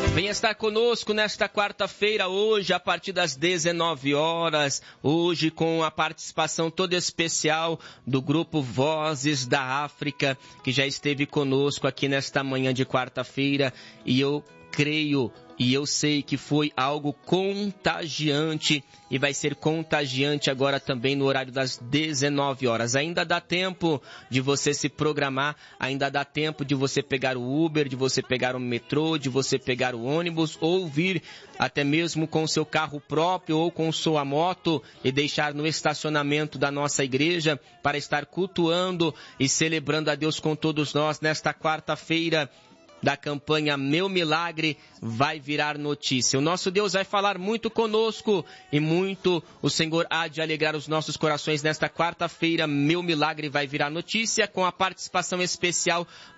Venha estar conosco nesta quarta-feira, hoje, a partir das 19 horas, hoje com a participação toda especial do grupo Vozes da África, que já esteve conosco aqui nesta manhã de quarta-feira, e eu creio e eu sei que foi algo contagiante e vai ser contagiante agora também no horário das 19 horas. Ainda dá tempo de você se programar, ainda dá tempo de você pegar o Uber, de você pegar o metrô, de você pegar o ônibus ou vir até mesmo com o seu carro próprio ou com sua moto e deixar no estacionamento da nossa igreja para estar cultuando e celebrando a Deus com todos nós nesta quarta-feira da campanha Meu Milagre vai virar notícia. O nosso Deus vai falar muito conosco e muito o Senhor há de alegrar os nossos corações nesta quarta-feira. Meu Milagre vai virar notícia com a participação especial